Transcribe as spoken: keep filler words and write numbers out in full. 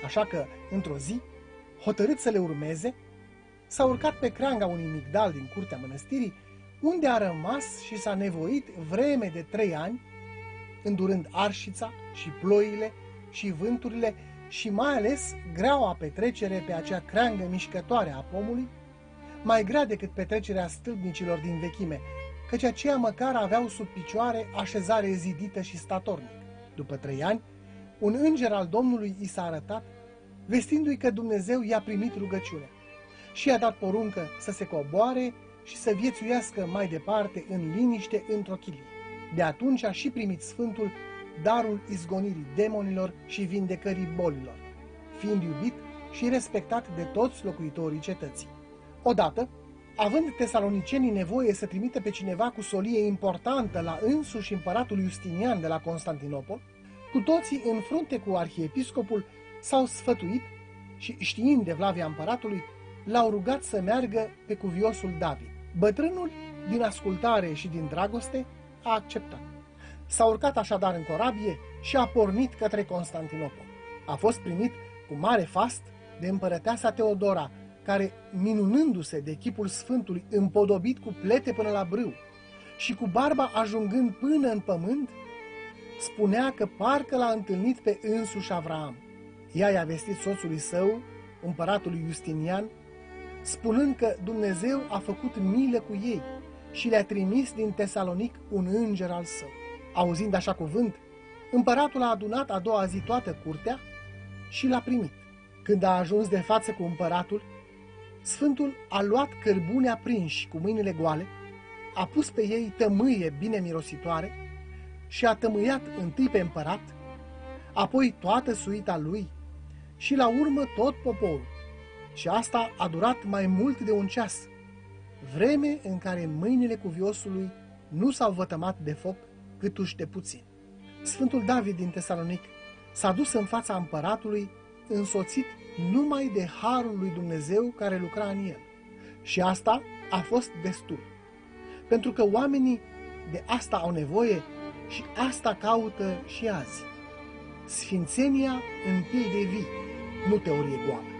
Așa că, într-o zi, hotărât să le urmeze, s-a urcat pe creanga unui migdal din curtea mănăstirii, unde a rămas și s-a nevoit vreme de trei ani, îndurând arșița și ploile și vânturile și mai ales greaua petrecere pe acea creangă mișcătoare a pomului, mai grea decât petrecerea stâlpnicilor din vechime, căci aceia măcar aveau sub picioare așezare zidită și statornic. După trei ani, un înger al Domnului i s-a arătat, vestindu-i că Dumnezeu i-a primit rugăciunea și i-a dat poruncă să se coboare și să viețuiască mai departe în liniște într-o chilie. De atunci a și primit Sfântul darul izgonirii demonilor și vindecării bolilor, fiind iubit și respectat de toți locuitorii cetății. Odată, având tesalonicenii nevoie să trimită pe cineva cu solie importantă la însuși împăratul Justinian de la Constantinopol, cu toții în frunte cu arhiepiscopul s-au sfătuit și, știind de vlavia împăratului, l-au rugat să meargă pe cuviosul David. Bătrânul, din ascultare și din dragoste, a acceptat. S-a urcat așadar în corabie și a pornit către Constantinopol. A fost primit cu mare fast de împărăteasa Teodora, care, minunându-se de chipul Sfântului împodobit cu plete până la brâu și cu barba ajungând până în pământ, spunea că parcă l-a întâlnit pe însuși Avraam. Ea i-a vestit soțului său, împăratului Justinian, spunând că Dumnezeu a făcut milă cu ei și le-a trimis din Tesalonic un înger al său. Auzind așa cuvânt, împăratul a adunat a doua zi toată curtea și l-a primit. Când a ajuns de față cu împăratul, Sfântul a luat cărbune aprinși cu mâinile goale, a pus pe ei tămâie bine mirositoare și a tămâiat întâi pe împărat, apoi toată suita lui și la urmă tot poporul. Și asta a durat mai mult de un ceas, vreme în care mâinile cuviosului nu s-au vătămat de foc câtuși de puțin. Sfântul David din Tesalonic s-a dus în fața împăratului însoțit numai de harul lui Dumnezeu care lucra în el. Și asta a fost destul, pentru că oamenii de asta au nevoie și asta caută și azi. Sfințenia în pildă vii, nu teorie goală.